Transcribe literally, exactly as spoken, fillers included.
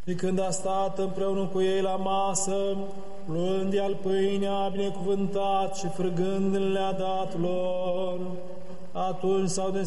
Și când a stat împreună cu ei la masă, luând de-al pâinea, a binecuvântat și frâgând le-a dat lor. Atunci s-au